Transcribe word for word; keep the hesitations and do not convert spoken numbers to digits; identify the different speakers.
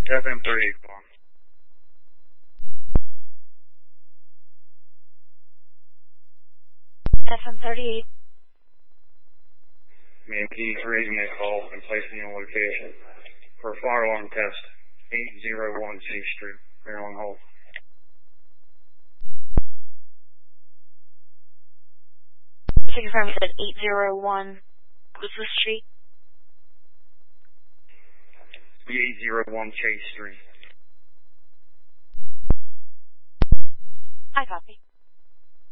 Speaker 1: F M thirty-eight Farm.
Speaker 2: F M thirty-eight.
Speaker 1: Man, he's raising a call and placing a location for a fire alarm test, eight oh one C Street, Maryland Hall.
Speaker 2: Just to confirm, you said eight oh one, what's the street?
Speaker 1: The eight oh one Chase Street.
Speaker 2: I copy.